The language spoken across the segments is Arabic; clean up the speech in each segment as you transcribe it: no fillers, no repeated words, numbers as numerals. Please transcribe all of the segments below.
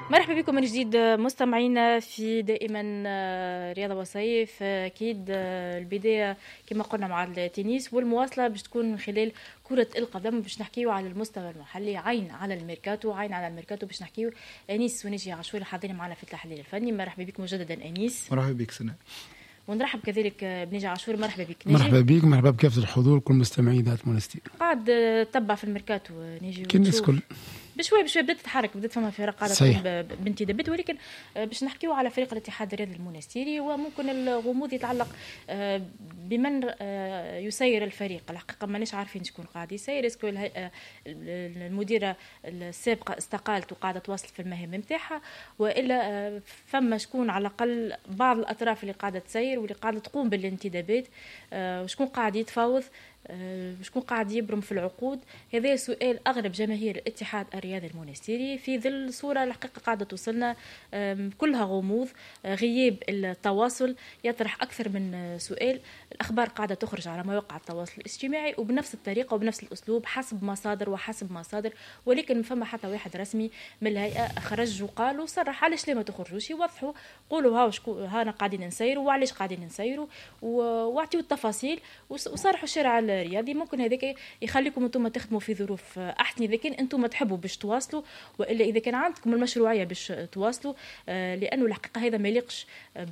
مرحبا بكم من جديد مستمعينا في دائما رياضة وصيف. أكيد البداية كما قلنا مع التنس، والمواصلة باش تكون من خلال كرة القدم. باش نحكيو على المستوى المحلي، عين على الميركاتو باش نحكيو. أنيس ونجي عاشور حاضرين معنا في التحليل الفني. مرحبا بكم مجددا أنيس. مرحبا بك سنة. ونرحب كذلك بنجي عاشور. مرحبا بك نجي. مرحبا بك، مرحبا بكافة الحضور كل مستمعي ذات مونستير. قاعد تتبع في الميركاتو نجي كالناس كل بشوي بدات تتحرك، بدات فما فرق قاعده بانتدابات، ولكن باش نحكيو على فريق الاتحاد الرياضي المونستيري. وممكن الغموض يتعلق بمن يسير الفريق. الحقيقه مانيش عارفين شكون قاعد يسير. اسكو المديره السابقه استقالت وقاعده تواصل في المهام نتاعها، والا فما شكون على الاقل بعض الاطراف اللي قاعده تسير واللي قاعده تقوم بالانتدابات، وشكون قاعد يتفاوض، شكون قاعد يبرم في العقود. هذا سؤال أغلب جماهير الاتحاد الرياضي المونستيري في ظل صورة الحقيقة قاعدة توصلنا كلها غموض، غياب التواصل يطرح أكثر من سؤال. الأخبار قاعدة تخرج على مواقع التواصل الاجتماعي وبنفس الطريقة وبنفس الأسلوب حسب مصادر، ولكن فما حتى واحد رسمي من الهيئة خرج وقال وصرح علاش ما تخرجوش، يوضحوا قولوا هانا قاعدين نسيروا وعلاش قاعدين نسيروا، واعطيوا التفاصيل وصرحوا الشارع الرياضي. ممكن هذاك يخليكم انتم تخدموا في ظروف احسن اذا كان انتم تحبوا باش تواصلوا، والا اذا كان عندكم المشروعيه باش تواصلوا، لانه الحقيقه هذا ما يليقش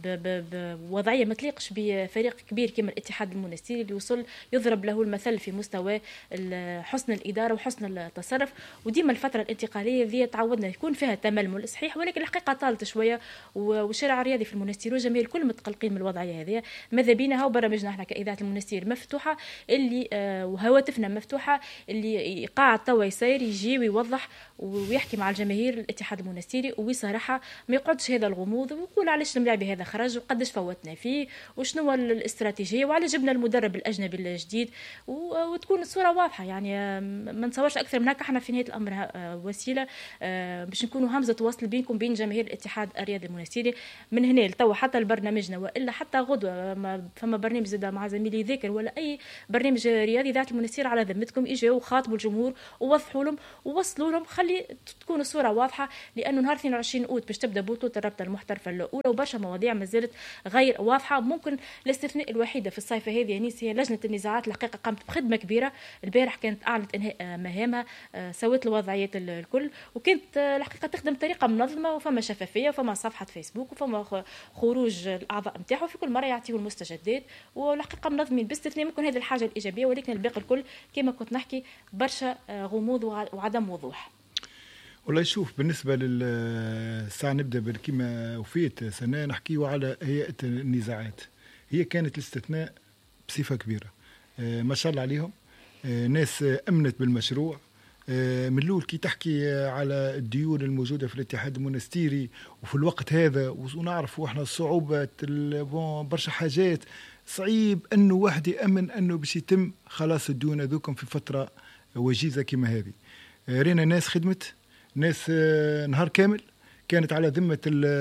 بوضعيه، ما تليقش بفريق كبير كما الاتحاد المونستيري اللي وصل يضرب له المثل في مستوى حسن الاداره وحسن التصرف. وديما الفتره الانتقاليه ذي تعودنا يكون فيها تململ صحيح، ولكن الحقيقه طالت شويه، والشارع الرياضي في المونستير والجماهير الكل متقلقين من الوضعيه هذه. ماذا بينا وبرامجنا احنا كاذاعه المونستير مفتوحه، اللي وهواتفنا مفتوحه، اللي قاعد توا يسير يجي ويوضح ويحكي مع الجماهير الاتحاد المونستيري وبصراحه ما يقعدش هذا الغموض ويقول علاش الملاعب هذا خرج وقداش فوتنا فيه وشنو الاستراتيجيه وعلى جبنا المدرب الاجنبي الجديد، وتكون الصوره واضحه. يعني ما نتصورش اكثر من هكا. احنا في نهايه الامر وسيله باش نكونوا همزه وصل بينكم بين جماهير الاتحاد الرياضي المونستيري من هنا لتوا حتى لبرنامجنا، والا حتى غدوه فما برنامج زاد مع زميلي ذاكر ولا اي برنامج رياضي ذات المونستير على ذمتكم، اجوا وخاطبوا الجمهور ووضحوا لهم ووصلوا لهم، خلي تكون الصوره واضحه. لانه نهار 22 اوت باش تبدا بطوله الرابطه المحترفه الاولى وبرشا مواضيع ما زالت غير واضحه. ممكن الاستثناء الوحيده في الصيفه هذه يعني هي لجنه النزاعات. الحقيقه قامت بخدمه كبيره البارح، كانت اعلنت انهاء مهامها، سوت الوضعيات الكل، وكانت الحقيقه تخدم بطريقه منظمه وفما شفافيه وفما صفحه فيسبوك وفما خروج الاعضاء نتاعهم في كل مره يعطيوا المستجدات، والحقيقه منظمين باستثناء ممكن هذه الحاجه الايجابيه، ولكن الباقي الكل كما كنت نحكي برشا غموض وعدم وضوح. والله شوف، بالنسبه للساعه نبدا بالكيما وفيت سنه نحكيو على هيئه النزاعات. هي كانت الاستثناء بصفه كبيره، ما شاء الله عليهم، ناس امنت بالمشروع من الاول. كي تحكي على الديون الموجوده في الاتحاد المونستيري وفي الوقت هذا، ونعرفوا احنا صعوبه برشا حاجات، صعيب انه واحد يامن انه باش يتم خلاص الديون هذوكم في فتره وجيزه كما هذه. رينا ناس خدمت، ناس نهار كامل كانت على ذمه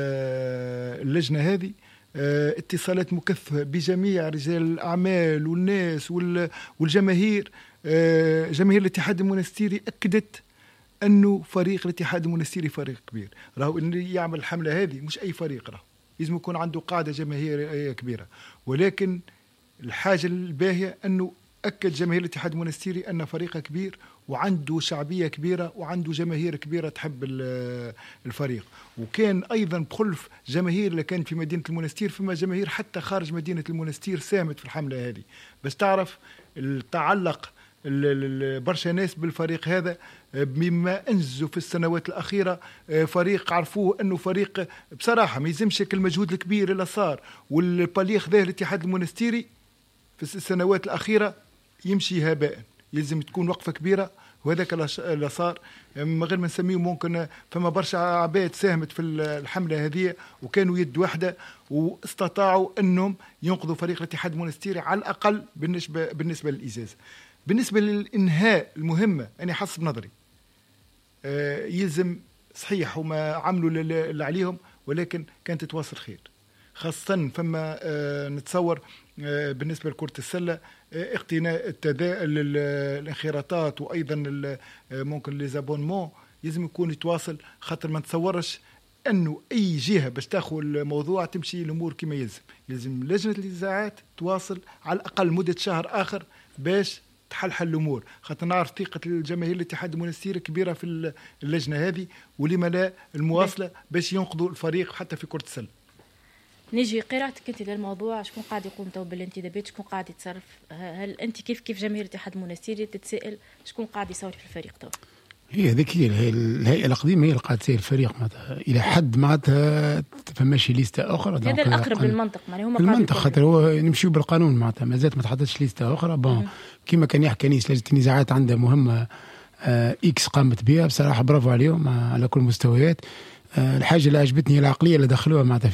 اللجنه هذه، اتصالات مكثفه بجميع رجال الاعمال والناس والجماهير. جماهير الاتحاد المونستيري اكدت انه فريق الاتحاد المونستيري فريق كبير. راهو اللي يعمل الحمله هذه مش اي فريق، راهو لازم يكون عنده قاعده جماهيريه كبيره، ولكن الحاجه الباهيه انه اكد جماهير الاتحاد المونستيري ان فريقه كبير وعنده شعبيه كبيره وعنده جماهير كبيره تحب الفريق. وكان ايضا بخلف جماهير اللي كانت في مدينه المونستير، فما جماهير حتى خارج مدينه المونستير ساهمت في الحمله هذه. بس تعرف التعلق برشا ناس بالفريق هذا مما أنجزوا في السنوات الأخيرة. فريق عرفوه أنه فريق بصراحة ما يلزمش المجهود الكبير اللي صار، والباليخ ذا الاتحاد المونستيري في السنوات الأخيرة يمشي هباء. يلزم تكون وقفة كبيرة، وهذاك اللي صار من غير ما نسميه. ممكن فما برشا عباد ساهمت في الحملة هذه وكانوا يد واحدة واستطاعوا أنهم ينقذوا فريق الاتحاد المونستيري على الأقل بالنسبة للإجازة. بالنسبة للإنهاء المهمة أنا حسب نظري يلزم صحيح وما عملوا اللي عليهم، ولكن كانت تتواصل خير، خاصة فما نتصور بالنسبة لكرة السلة اقتناء الانخراطات وأيضا ممكن ليزابونمون يلزم يكون يتواصل، خاطر ما نتصورش انه اي جهه باش تاخذ الموضوع تمشي الامور كما يلزم لجنه الاذاعات تواصل على الاقل مده شهر اخر باش تحل الامور، خاطر نعرف ثقه الجماهير الاتحاد المونستيري كبيره في اللجنه هذه، ولما لا المواصله باش ينقذوا الفريق حتى في كره السله. نيجي قراءتك انت للموضوع، شكون قاعد يقوم تو بالانتدابات، شكون قاعد يتصرف؟ هل انت كيف جماهير الاتحاد المونستيري تتساءل شكون قاعد يصور في الفريق تو؟ هي هذيك هي الهيئه القديمه هي اللي قاعده تسير الفريق معناتها الى حد معناتها فماشي ليسته اخرى. هذا الاقرب للمنطق، معناها هما المنطق خاطر هو نمشيو بالقانون معناتها مازالت ما تحطتش ليسته اخرى. بون كيما كان يحكي نيس لجنه النزاعات عندها مهمه اكس قامت بها بصراحه، برافو عليهم على كل المستويات. الحاجه اللي عجبتني هي العقليه اللي دخلوها معناتها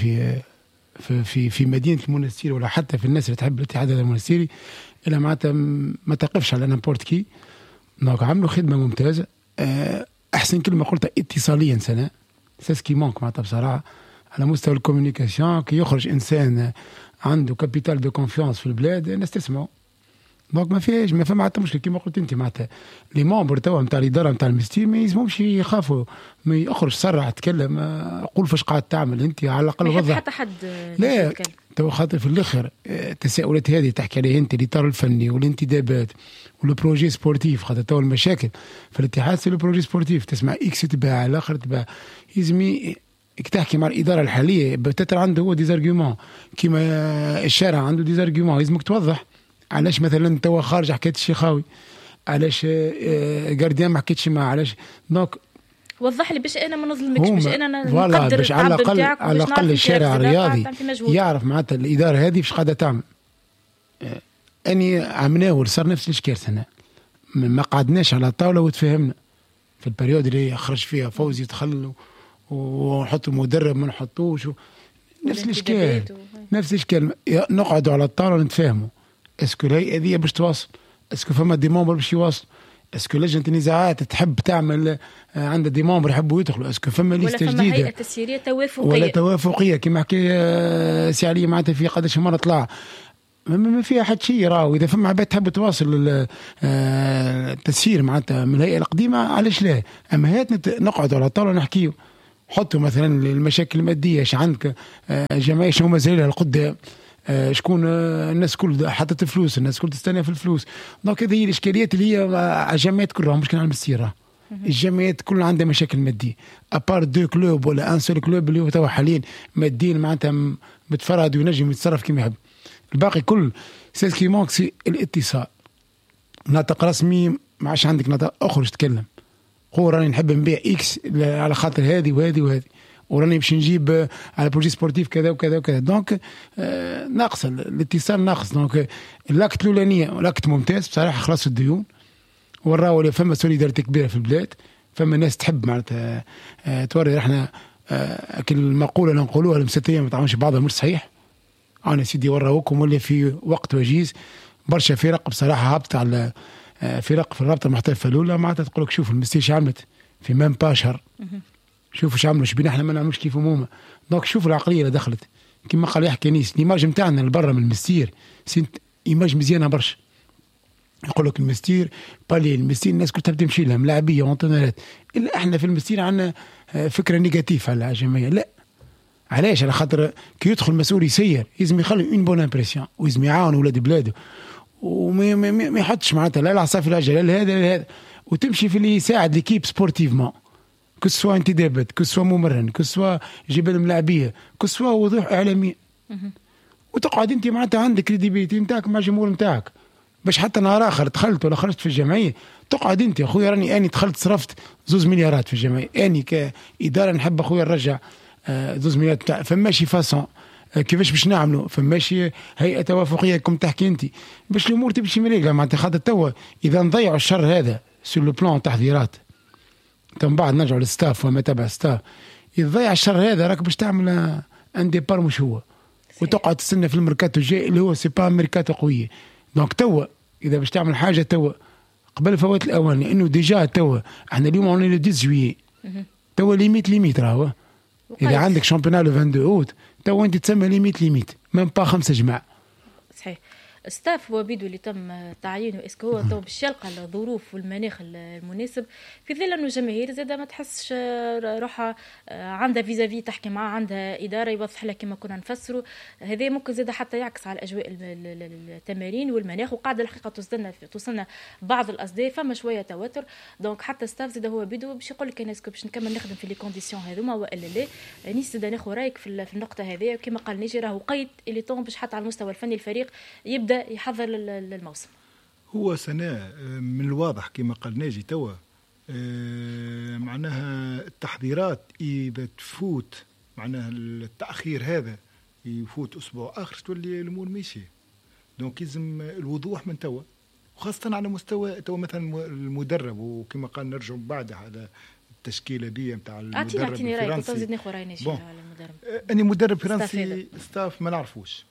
في مدينه المونستير، ولا حتى في الناس اللي تحب الاتحاد المونستيري، الا معناتها ما تقفش على نامبورت كي. دونك عملوا خدمه ممتازه. احسن كلمه قلتها اتصاليا سنه ساسكي مونك معناتها بصراحه على مستوى الكوميونيكاسيون، كي يخرج انسان عنده كابيتال دو كونفيونس في البلاد الناس تسمعوا. دونك ما فيهاش ما معناتها مشكل كيما قلت انت معناتها لي ممبر توا نتاع الاداره نتاع المستير ما يلزمهمش يخافوا، ما يخرج صرح تكلم قول فاش قاعد تعمل انت على الاقل وضح. حتى حد لا تو خاطر في الاخر التساؤلات هذه تحكي عليها انت الاطار الفني والانتدابات والبروجي سبورتيف، خاطر تو المشاكل في الاتحاد سي البروجي سبورتيف، تسمع اكس تباع الاخر تباع، يلزم تحكي مع الاداره الحاليه بتتر عنده هو ديزارغيومون كيما الشارع عنده ديزارغيومون، لازمك توضح علاش مثلا توا خارج حكايه الشيخاوي، علاش جارديان ما حكيتش معاه، علاش دونك وضح لي باش انا ما نظلمكش، باش انا نقدر باش على الاقل الشارع الرياضي يعرف معناتها الاداره هذه فاش قاعده تعمل. اني عملناه صار نفس الاشكال سنه، ما قعدناش على الطاوله وتفهمنا في البريود اللي خرج فيها فوزي دخل ونحط مدرب ما نحطوش نفس الاشكال نفس الاشكال. نقعدوا على الطاوله ونتفاهموا اسكو الهيئه هذه باش تواصل، اسكو فما دي ممبر باش يواصل، اسكو لجنه النزاعات تحب تعمل عندها دي ممبر يحبوا يدخلوا، اسكو فما ليست جديده ولا فما هيئه تسييريه توافقيه ولا توافقيه كيما حكي سي علي معناتها في قداش مره طلع ما فيها حد شيء. راهو اذا فما عباد تحب تواصل التسيير معناتها من الهيئه القديمه علاش لا، اما هات نقعدوا على الطاوله ونحكيوا، حطوا مثلا المشاكل الماديه ايش عندك جمعيه شنو مازالها القدام، شكون الناس كل حطت فلوس، الناس كل تستنى في الفلوس. دونك هذه هي الاشكاليات اللي هي على الجمعيات كلها مش كان على المسيره، الجمعيات كلها عندها مشاكل ماديه ابار دو كلوب ولا ان سول كلوب اللي هو توا حاليا ماديين معناتها متفرد وينجم يتصرف كما يحب. الباقي كل سي مونكسي الاتصال، ناطق رسمي ما عادش عندك ناطق اخرج تكلم قول راني نحب نبيع اكس على خاطر هذه وهذه وهذه، وراني باش نجيب على بروجي سبورتيف كذا وكذا وكذا. دونك ناقص الاتصال ناقص. دونك اللاكت الاولانيه لاكت ممتاز بصراحه، خلاص الديون وراو اللي فما سوليداريتي كبيره في البلاد، فما ناس تحب معناتها توري احنا كل المقوله اللي نقولوها المستريه ما تعاونش بعضها مش صحيح. انا سيدي وراوكم واللي في وقت وجيز برشا فرق بصراحه هبطت على فرق في الرابطه المحترفه الاولى معناتها تقول لك شوف المستيش عملت في مام باشهر، شوفوا ايش عملوا شبينا احنا ما نعملوش كيف هما. دونك شوف العقليه اللي دخلت كما قال يحكي نيس، الايماج نتاعنا لبرا من المستير سنت ايماج مزيانه برشا. يقول لك المستير بالي المستير الناس كلها تمشي لها ملاعبيه وانطونالات، الا احنا في المستير عندنا فكره نيجاتيف على الجمعيه. لا علاش؟ على خاطر كي يدخل مسؤول يسير لازم يخلي اون بون امبرسيون ويزم يعاون ولاد بلاده وما يحطش معناتها لا العصافي لا لا هذا لا هذا، وتمشي في اللي يساعد ليكيب سبورتيفمون كسوا انتدابات كسوا ممرن كسوا جبال ملاعبيه كسوا وضوح اعلامي، وتقعد انت معناتها عندك كريديبيتي نتاعك مع الجمهور نتاعك باش حتى نهار اخر دخلت ولا خرجت في الجمعيه تقعد انت اخويا راني دخلت صرفت 2 مليارات في الجمعيه، اني كاداره نحب اخويا نرجع 2 مليارات بتاع فماشي فاسون كيفاش باش نعملوا، فماشي هيئه توافقيه كم تحكي انت باش الامور تمشي مريقله معناتها. خاطر توا اذا نضيعوا الشر هذا سور لو بلان تحضيرات من بعد نرجعوا للستاف وما تبع ستاف، يضيع الشر هذا راك باش تعمل ان ديبار مش هو وتقعد تستنى في الميركاتو الجاي اللي هو سي با ميركاتو قويه. دونك توا اذا باش تعمل حاجه توا قبل فوات الاوان، لانه ديجا توا احنا اليوم اون لو 10 جويي توا ليميت راهو اذا عندك شامبيونال لو 22 اوت توا انت تسمى ليميت ميم با 5 جماعه. صحيح. ستاف هو بيدو اللي تم تعيينه اسكو هو تو باش يلقى الظروف والمناخ المناسب في ظل انه الجماهير زاده ما تحسش روحها عندها فيزافي تحكي معاه، عندها اداره يوضح لها كما كنا نفسروا. هذا ممكن زاده حتى يعكس على اجواء التمارين والمناخ، وقاعده الحقيقه توصلنا بعض الاصداء فما شويه توتر. دونك حتى ستاف زاده هو بيدو باش يقول لك انا اسكو باش نكمل نخدم في لي كونديسيون هذوما والا لا. نيس زاده ناخذ رايك في النقطه هذه. كما قال نيجي راهو قيد اللي طون باش حتى على المستوى الفني الفريق يبدا يحضر للموسم. هو سنة من الواضح كما قال ناجي توا معناها التحضيرات إذا تفوت معناها التأخير هذا يفوت أسبوع آخر تولي الأمور ماشية. دونك لازم الوضوح من توا، وخاصة على مستوى توا مثلا المدرب، وكما قال نرجع بعد على التشكيلة دي متاع المدرب الفرنسي. زدني خوري ناجي على المدرب. أني مدرب فرنسي ستاف ما نعرفوش،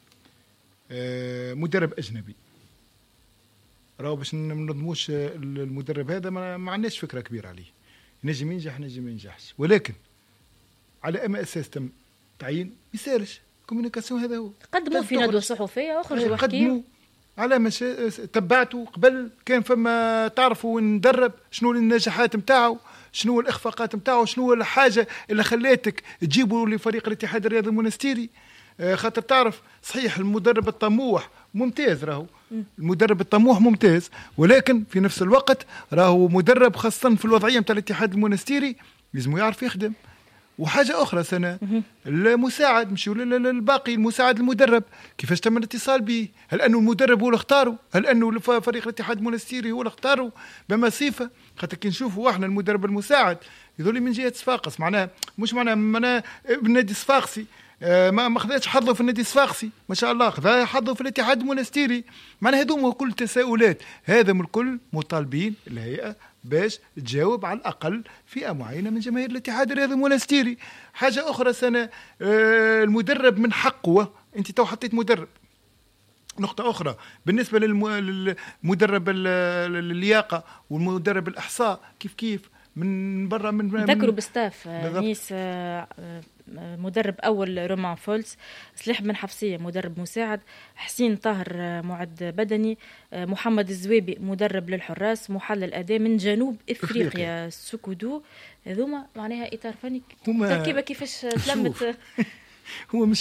مدرب أجنبي راهو باش ننظموش المدرب هذا ما عندناش فكره كبيره عليه، نجم ينجح نجم ما ينجحش، ولكن على اما اساس تم تعيين يسالش كوميونيكاسيون. هذا هو قدموا في ندوه صحفيه واخرجوا وحكيوا على مش تبعتوا قبل كان فما تعرفوا وين ندرب، شنو النجاحات نتاعو، شنو الاخفاقات نتاعو، شنو الحاجه اللي خلاتك تجيبوا لفريق الاتحاد الرياضي المونستيري. خاطر تعرف صحيح المدرب الطموح ممتاز، راهو المدرب الطموح ممتاز، ولكن في نفس الوقت راهو مدرب خاصة في الوضعية متاع الاتحاد المونستيري لازم يعرف يخدم. وحاجة أخرى سنة المساعد مش الباقي، المساعد المدرب كيفاش تم الاتصال به؟ هل أنه المدرب هو اللي اختاره؟ هل أنه فريق الاتحاد المونستيري هو اللي اختاره بما صفة؟ خاطر كي نشوفوا احنا المدرب المساعد يظل من جهة صفاقس، معناه مش معناه ابن نادي صفاقسي ما خذاتش حظه في النادي الصفاقسي ما شاء الله، خذا حظه في الاتحاد المونستيري. معناها هذوما كل تساؤلات، هذا من الكل مطالبين الهيئة باش تجاوب على الأقل فئة معينة من جماهير الاتحاد الرياضي المونستيري. حاجة أخرى سنة المدرب من حقه، أنت تو حطيت مدرب. نقطة أخرى بالنسبة للمدرب اللياقة والمدرب الإحصاء كيف من برا من ذكروا بستاف نيس مدرب أول رومان فولز، سلاح بن حفصية مدرب مساعد، حسين طاهر معد بدني، محمد الزويبي مدرب للحراس، محلل أداء من جنوب إفريقيا سكودو. هذوما معناها إطار فني تركيبة كيفاش تلمت. هو مش